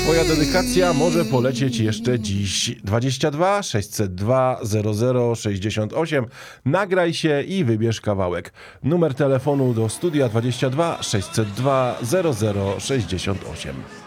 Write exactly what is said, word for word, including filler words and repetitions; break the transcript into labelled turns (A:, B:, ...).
A: Twoja dedykacja może polecieć jeszcze dziś. dwadzieścia dwa sześćset dwa zero zero sześćdziesiąt osiem. Nagraj się i wybierz kawałek. Numer telefonu do studia dwadzieścia dwa sześćset dwa zero zero sześćdziesiąt osiem.